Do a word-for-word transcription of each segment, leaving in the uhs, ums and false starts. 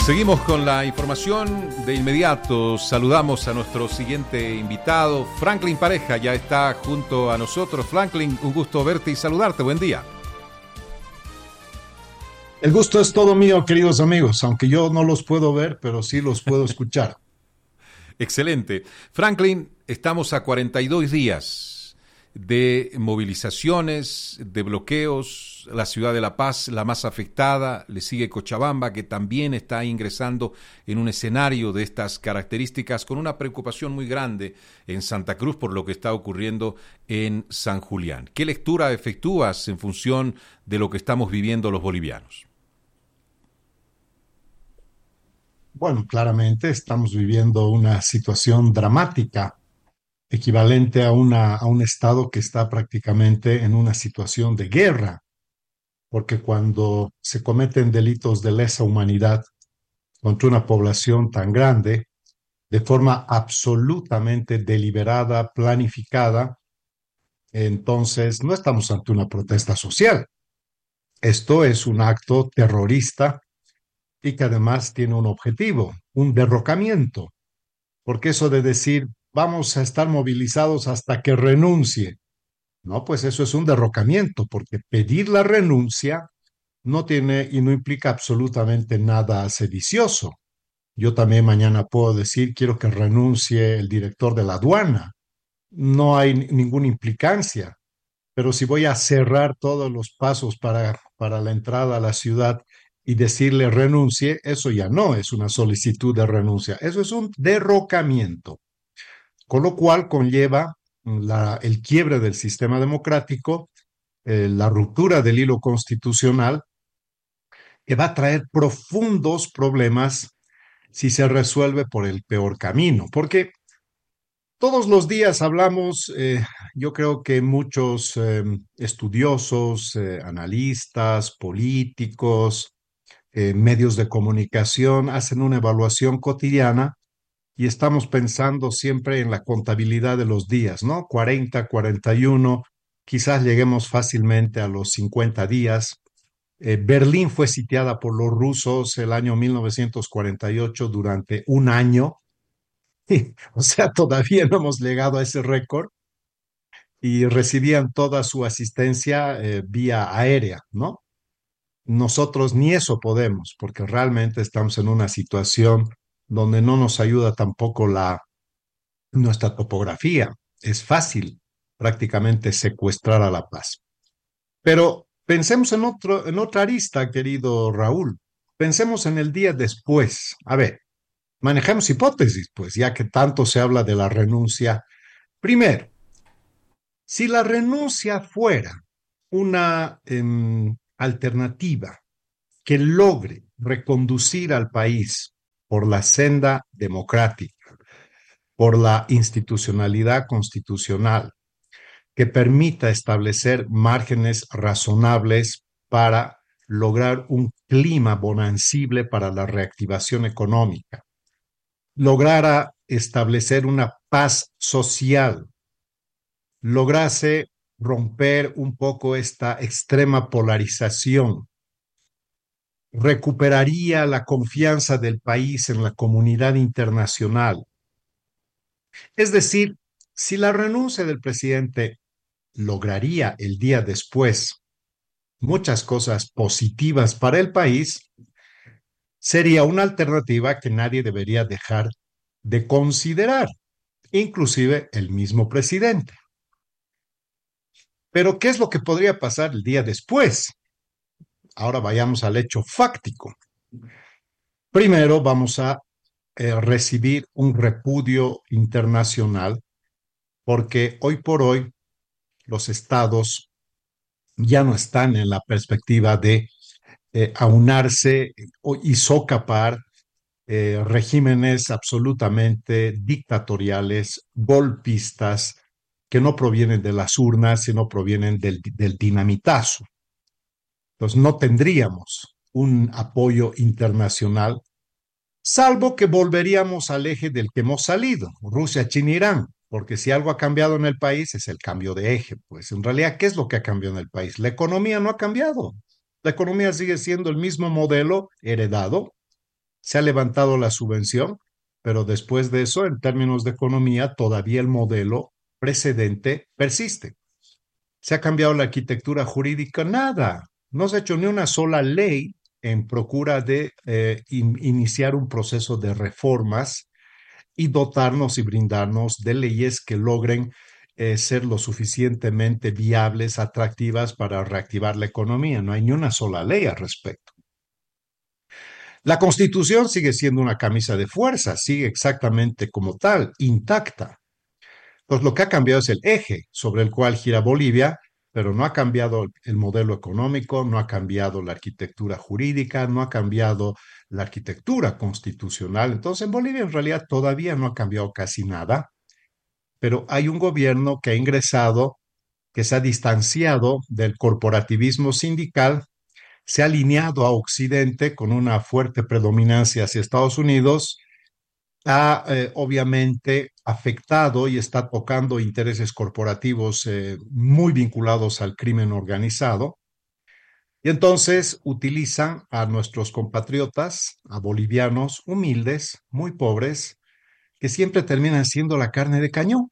Seguimos con la información. De inmediato saludamos a nuestro siguiente invitado, Franklin Pareja, ya está junto a nosotros. Franklin, un gusto verte y saludarte. Buen día. El gusto es todo mío, queridos amigos, aunque yo no los puedo ver, pero sí los puedo escuchar. Excelente. Franklin, estamos a cuarenta y dos días de movilizaciones, de bloqueos. La ciudad de La Paz, la más afectada, le sigue Cochabamba, que también está ingresando en un escenario de estas características, con una preocupación muy grande en Santa Cruz por lo que está ocurriendo en San Julián. ¿Qué lectura efectúas en función de lo que estamos viviendo los bolivianos? Bueno, claramente estamos viviendo una situación dramática, equivalente a una, a un estado que está prácticamente en una situación de guerra, porque cuando se cometen delitos de lesa humanidad contra una población tan grande, de forma absolutamente deliberada, planificada, entonces no estamos ante una protesta social. Esto es un acto terrorista y que además tiene un objetivo, un derrocamiento, porque eso de decir vamos a estar movilizados hasta que renuncie, no, pues eso es un derrocamiento, porque pedir la renuncia no tiene y no implica absolutamente nada sedicioso. Yo también mañana puedo decir quiero que renuncie el director de la aduana, no hay ninguna implicancia, pero si voy a cerrar todos los pasos para, para la entrada a la ciudad y decirle renuncie, eso ya no es una solicitud de renuncia, eso es un derrocamiento, con lo cual conlleva la, el quiebre del sistema democrático, eh, la ruptura del hilo constitucional, que va a traer profundos problemas si se resuelve por el peor camino, porque todos los días hablamos, eh, yo creo que muchos eh, estudiosos, eh, analistas, políticos, eh, medios de comunicación hacen una evaluación cotidiana y estamos pensando siempre en la contabilidad de los días, ¿no? cuarenta, cuarenta y uno, quizás lleguemos fácilmente a los cincuenta días. Eh, Berlín fue sitiada por los rusos el año mil novecientos cuarenta y ocho durante un año. O sea, todavía no hemos llegado a ese récord y recibían toda su asistencia eh, vía aérea, ¿no? Nosotros ni eso podemos, porque realmente estamos en una situación donde no nos ayuda tampoco la, nuestra topografía. Es fácil prácticamente secuestrar a La Paz. Pero pensemos en otro, en otra arista, querido Raúl. Pensemos en el día después. A ver, manejemos hipótesis, pues, ya que tanto se habla de la renuncia. Primero, si la renuncia fuera una em, alternativa que logre reconducir al país por la senda democrática, por la institucionalidad constitucional, que permita establecer márgenes razonables para lograr un clima bonancible para la reactivación económica, lograra establecer una paz social, lograse romper un poco esta extrema polarización, recuperaría la confianza del país en la comunidad internacional. Es decir, si la renuncia del presidente lograría el día después muchas cosas positivas para el país, sería una alternativa que nadie debería dejar de considerar, inclusive el mismo presidente. Pero, ¿qué es lo que podría pasar el día después? Ahora vayamos al hecho fáctico. Primero vamos a eh, recibir un repudio internacional porque hoy por hoy los estados ya no están en la perspectiva de eh, aunarse y socapar eh, regímenes absolutamente dictatoriales, golpistas, que no provienen de las urnas, sino provienen del, del dinamitazo. Entonces no tendríamos un apoyo internacional, salvo que volveríamos al eje del que hemos salido, Rusia, China, Irán, porque si algo ha cambiado en el país es el cambio de eje. Pues en realidad, ¿qué es lo que ha cambiado en el país? La economía no ha cambiado. La economía sigue siendo el mismo modelo heredado, se ha levantado la subvención, pero después de eso, en términos de economía, todavía el modelo precedente persiste. ¿Se ha cambiado la arquitectura jurídica? Nada. No se ha hecho ni una sola ley en procura de eh, in, iniciar un proceso de reformas y dotarnos y brindarnos de leyes que logren eh, ser lo suficientemente viables, atractivas para reactivar la economía. No hay ni una sola ley al respecto. La Constitución sigue siendo una camisa de fuerza, sigue exactamente como tal, intacta. Pues lo que ha cambiado es el eje sobre el cual gira Bolivia, pero no ha cambiado el modelo económico, no ha cambiado la arquitectura jurídica, no ha cambiado la arquitectura constitucional. Entonces, en Bolivia en realidad todavía no ha cambiado casi nada, pero hay un gobierno que ha ingresado, que se ha distanciado del corporativismo sindical, se ha alineado a Occidente con una fuerte predominancia hacia Estados Unidos, ha eh, obviamente afectado y está tocando intereses corporativos eh, muy vinculados al crimen organizado. Y entonces utilizan a nuestros compatriotas, a bolivianos humildes, muy pobres, que siempre terminan siendo la carne de cañón.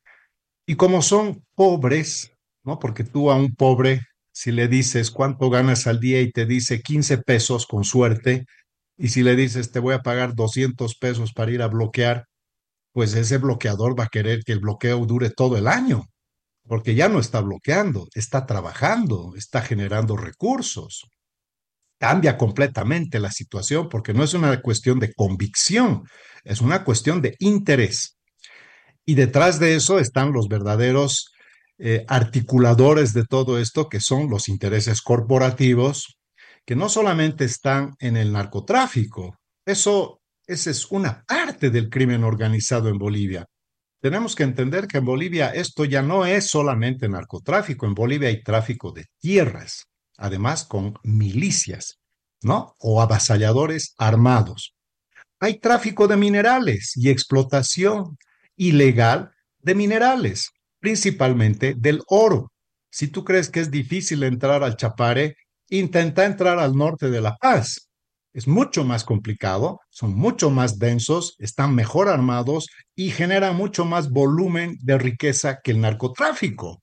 Y como son pobres, ¿no? Porque tú a un pobre, si le dices cuánto ganas al día y te dice quince pesos con suerte, y si le dices te voy a pagar doscientos pesos para ir a bloquear, pues ese bloqueador va a querer que el bloqueo dure todo el año, porque ya no está bloqueando, está trabajando, está generando recursos. Cambia completamente la situación porque no es una cuestión de convicción, es una cuestión de interés. Y detrás de eso están los verdaderos eh, articuladores de todo esto, que son los intereses corporativos, que no solamente están en el narcotráfico, eso, esa es una parte del crimen organizado en Bolivia. Tenemos que entender que en Bolivia esto ya no es solamente narcotráfico, en Bolivia hay tráfico de tierras, además con milicias, ¿no? O avasalladores armados. Hay tráfico de minerales y explotación ilegal de minerales, principalmente del oro. Si tú crees que es difícil entrar al Chapare, intenta entrar al norte de La Paz. Es mucho más complicado, son mucho más densos, están mejor armados y generan mucho más volumen de riqueza que el narcotráfico.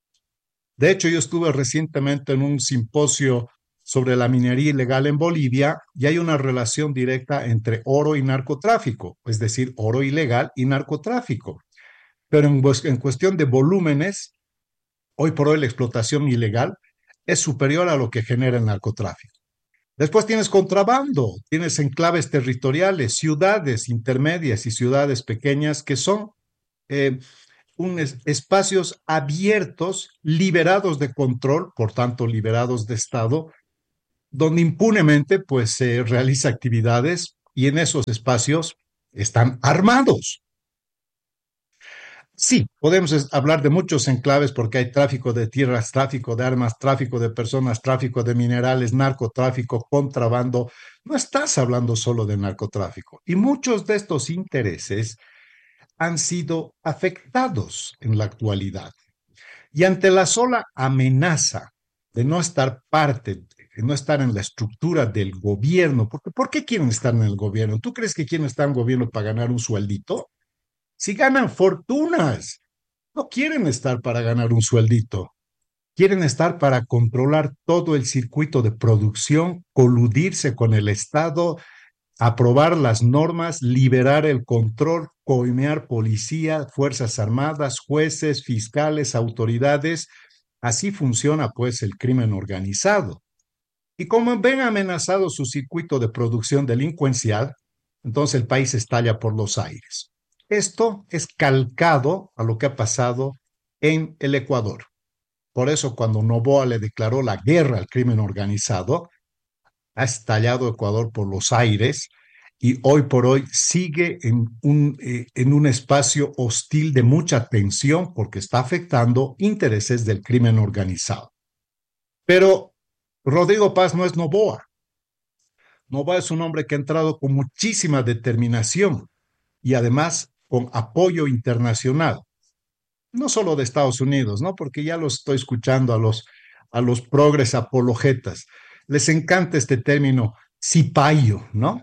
De hecho, yo estuve recientemente en un simposio sobre la minería ilegal en Bolivia y hay una relación directa entre oro y narcotráfico, es decir, oro ilegal y narcotráfico. Pero en, en cuestión de volúmenes, hoy por hoy la explotación ilegal es superior a lo que genera el narcotráfico. Después tienes contrabando, tienes enclaves territoriales, ciudades intermedias y ciudades pequeñas que son eh, un es, espacios abiertos, liberados de control, por tanto liberados de Estado, donde impunemente pues se realiza actividades y en esos espacios están armados. Sí, podemos hablar de muchos enclaves porque hay tráfico de tierras, tráfico de armas, tráfico de personas, tráfico de minerales, narcotráfico, contrabando. No estás hablando solo de narcotráfico. Y muchos de estos intereses han sido afectados en la actualidad. Y ante la sola amenaza de no estar parte, de no estar en la estructura del gobierno, porque ¿por qué quieren estar en el gobierno? ¿Tú crees que quieren estar en el gobierno para ganar un sueldito? Si ganan fortunas, no quieren estar para ganar un sueldito, quieren estar para controlar todo el circuito de producción, coludirse con el Estado, aprobar las normas, liberar el control, coimear policía, fuerzas armadas, jueces, fiscales, autoridades. Así funciona pues el crimen organizado. Y como ven amenazado su circuito de producción delincuencial, entonces el país estalla por los aires. Esto es calcado a lo que ha pasado en el Ecuador. Por eso cuando Noboa le declaró la guerra al crimen organizado, ha estallado Ecuador por los aires y hoy por hoy sigue en un, eh, en un espacio hostil de mucha tensión porque está afectando intereses del crimen organizado. Pero Rodrigo Paz no es Noboa. Noboa es un hombre que ha entrado con muchísima determinación y además con apoyo internacional, no solo de Estados Unidos, ¿no? Porque ya los estoy escuchando a los, a los progres apologetas. Les encanta este término cipayo, ¿no?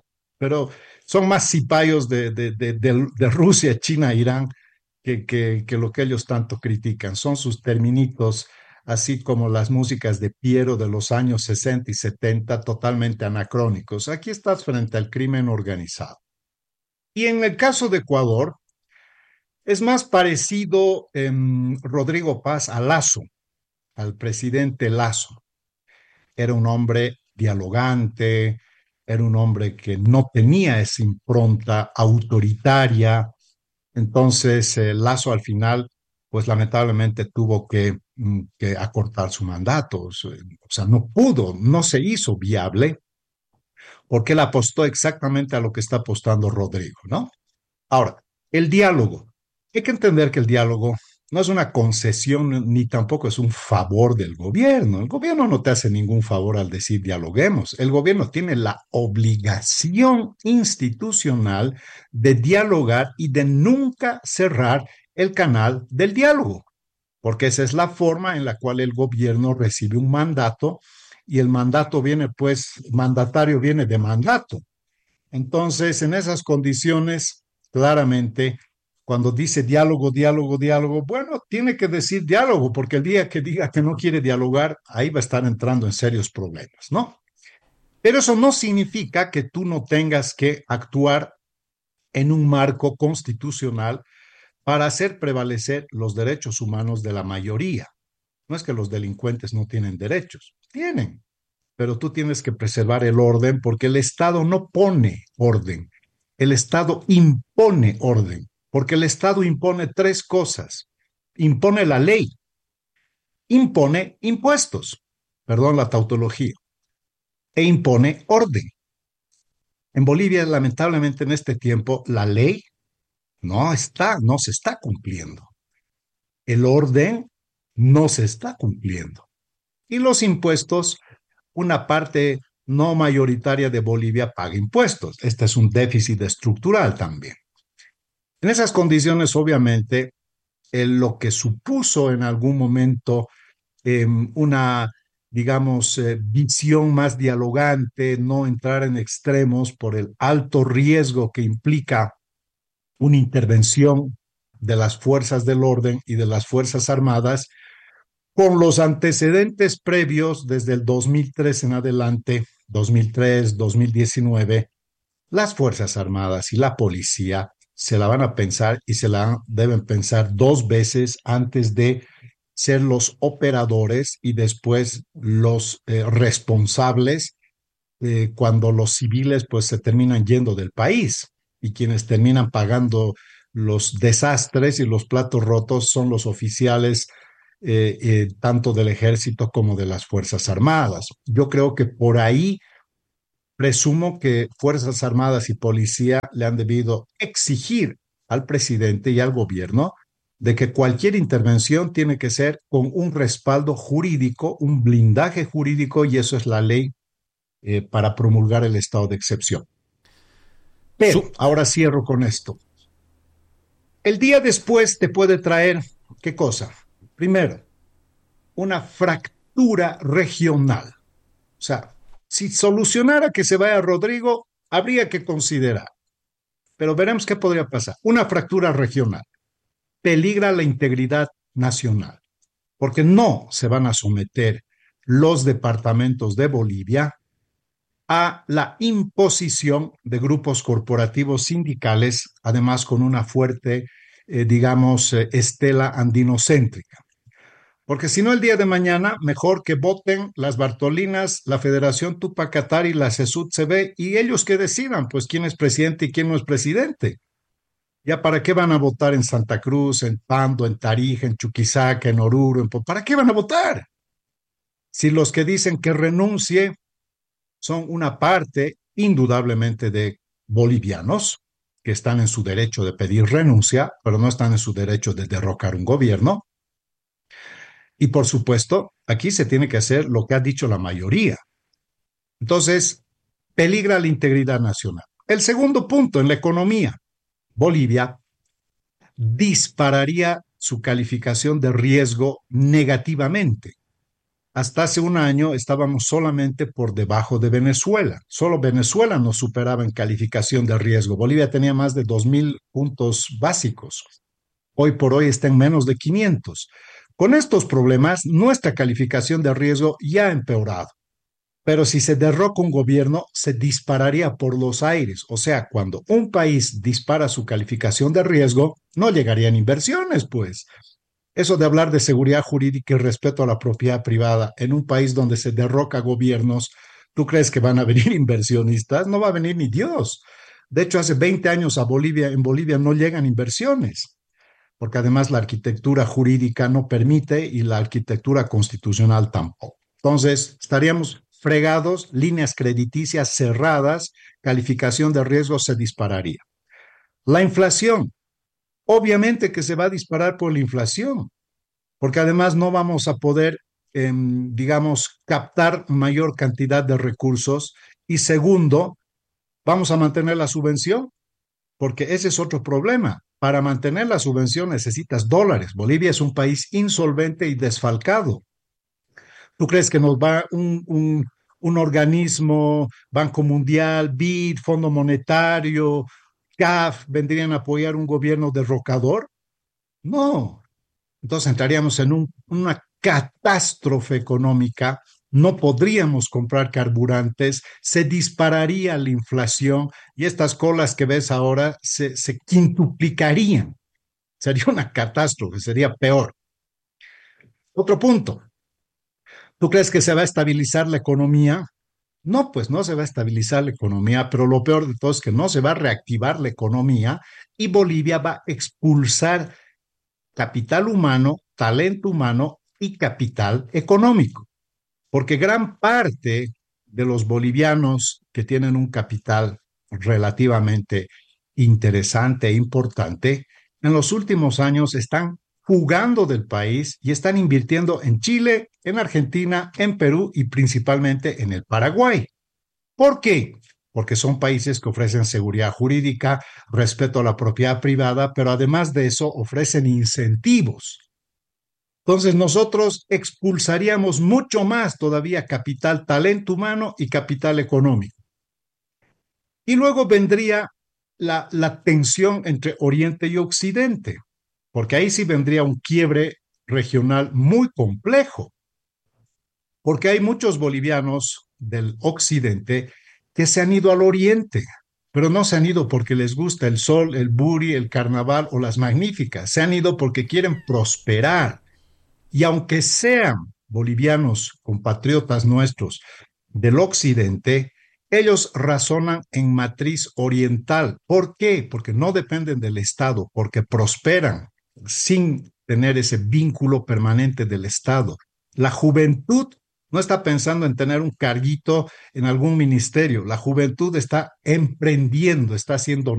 pero son más cipayos de, de, de, de, de Rusia, China, Irán, que, que, que lo que ellos tanto critican. Son sus terminitos, así como las músicas de Piero de los años sesenta y setenta, totalmente anacrónicos. Aquí estás frente al crimen organizado. Y en el caso de Ecuador, es más parecido eh, Rodrigo Paz a Lazo, al presidente Lazo. Era un hombre dialogante, era un hombre que no tenía esa impronta autoritaria. Entonces, eh, Lazo al final, pues lamentablemente tuvo que, mm, que acortar su mandato. O sea, no pudo, no se hizo viable porque él apostó exactamente a lo que está apostando Rodrigo, ¿no? Ahora, el diálogo. Hay que entender que el diálogo no es una concesión ni tampoco es un favor del gobierno. El gobierno no te hace ningún favor al decir dialoguemos. El gobierno tiene la obligación institucional de dialogar y de nunca cerrar el canal del diálogo, porque esa es la forma en la cual el gobierno recibe un mandato y el mandato viene, pues, mandatario viene de mandato. Entonces, en esas condiciones, claramente, cuando dice diálogo, diálogo, diálogo, bueno, tiene que decir diálogo, porque el día que diga que no quiere dialogar, ahí va a estar entrando en serios problemas, ¿no? Pero eso no significa que tú no tengas que actuar en un marco constitucional para hacer prevalecer los derechos humanos de la mayoría. No es que los delincuentes no tienen derechos, tienen, pero tú tienes que preservar el orden porque el Estado no pone orden, el Estado impone orden, porque el Estado impone tres cosas. Impone la ley, impone impuestos, perdón la tautología, e impone orden. En Bolivia, lamentablemente, en este tiempo, la ley no está, no se está cumpliendo. El orden no se está cumpliendo. Y los impuestos, una parte no mayoritaria de Bolivia paga impuestos. Este es un déficit estructural también. En esas condiciones, obviamente, eh, lo que supuso en algún momento eh, una, digamos, eh, visión más dialogante, no entrar en extremos por el alto riesgo que implica una intervención de las fuerzas del orden y de las Fuerzas Armadas, con los antecedentes previos desde el dos mil tres en adelante, dos mil tres, dos mil diecinueve, las Fuerzas Armadas y la policía se la van a pensar y se la deben pensar dos veces antes de ser los operadores y después los eh, responsables eh, cuando los civiles pues se terminan yendo del país y quienes terminan pagando los desastres y los platos rotos son los oficiales eh, eh, tanto del ejército como de las Fuerzas Armadas. Yo creo que por ahí presumo que Fuerzas Armadas y Policía le han debido exigir al presidente y al gobierno de que cualquier intervención tiene que ser con un respaldo jurídico, un blindaje jurídico, y eso es la ley eh, para promulgar el estado de excepción. Pero Su- ahora cierro con esto. El día después te puede traer, ¿qué cosa? Primero, una fractura regional. O sea, si solucionara que se vaya Rodrigo, habría que considerar. Pero veremos qué podría pasar. Una fractura regional. Peligra la integridad nacional, porque no se van a someter los departamentos de Bolivia a la imposición de grupos corporativos sindicales, además con una fuerte, eh, digamos, eh, estela andinocéntrica. Porque si no, el día de mañana, mejor que voten las Bartolinas, la Federación Tupac Katari, la CESUD-C B, y ellos que decidan, pues, quién es presidente y quién no es presidente. ¿Ya para qué van a votar en Santa Cruz, en Pando, en Tarija, en Chuquisaca, en Oruro? En... ¿Para qué van a votar? Si los que dicen que renuncie son una parte, indudablemente, de bolivianos que están en su derecho de pedir renuncia, pero no están en su derecho de derrocar un gobierno. Y por supuesto, aquí se tiene que hacer lo que ha dicho la mayoría. Entonces, peligra la integridad nacional. El segundo punto, en la economía, Bolivia dispararía su calificación de riesgo negativamente. Hasta hace un año estábamos solamente por debajo de Venezuela. Solo Venezuela nos superaba en calificación de riesgo. Bolivia tenía más de dos mil puntos básicos. Hoy por hoy está en menos de quinientos. Con estos problemas, nuestra calificación de riesgo ya ha empeorado. Pero si se derroca un gobierno, se dispararía por los aires. O sea, cuando un país dispara su calificación de riesgo, no llegarían inversiones, pues. Eso de hablar de seguridad jurídica y respeto a la propiedad privada en un país donde se derroca gobiernos, ¿tú crees que van a venir inversionistas? No va a venir ni Dios. De hecho, hace veinte años a Bolivia, en Bolivia no llegan inversiones, porque además la arquitectura jurídica no permite y la arquitectura constitucional tampoco. Entonces, estaríamos fregados, líneas crediticias cerradas, calificación de riesgo se dispararía. La inflación, obviamente que se va a disparar por la inflación, porque además no vamos a poder, eh, digamos, captar mayor cantidad de recursos. Y segundo, vamos a mantener la subvención, porque ese es otro problema. Para mantener la subvención necesitas dólares. Bolivia es un país insolvente y desfalcado. ¿Tú crees que nos va un, un, un organismo, Banco Mundial, B I D, Fondo Monetario, C A F, vendrían a apoyar un gobierno derrocador? No. Entonces entraríamos en un, una catástrofe económica, no podríamos comprar carburantes, se dispararía la inflación y estas colas que ves ahora se, se quintuplicarían. Sería una catástrofe, sería peor. Otro punto, ¿tú crees que se va a estabilizar la economía? No, pues no se va a estabilizar la economía, pero lo peor de todo es que no se va a reactivar la economía y Bolivia va a expulsar capital humano, talento humano y capital económico, porque gran parte de los bolivianos que tienen un capital relativamente interesante e importante, en los últimos años están jugando del país y están invirtiendo en Chile, en Argentina, en Perú y principalmente en el Paraguay. ¿Por qué? Porque son países que ofrecen seguridad jurídica, respeto a la propiedad privada, pero además de eso ofrecen incentivos. Entonces nosotros expulsaríamos mucho más todavía capital, talento humano y capital económico. Y luego vendría la, la tensión entre Oriente y Occidente, porque ahí sí vendría un quiebre regional muy complejo, porque hay muchos bolivianos del Occidente que se han ido al Oriente, pero no se han ido porque les gusta el sol, el buri, el carnaval o las magníficas, se han ido porque quieren prosperar. Y aunque sean bolivianos, compatriotas nuestros del occidente, ellos razonan en matriz oriental. ¿Por qué? Porque no dependen del Estado, porque prosperan sin tener ese vínculo permanente del Estado. La juventud no está pensando en tener un carguito en algún ministerio. La juventud está emprendiendo, está haciendo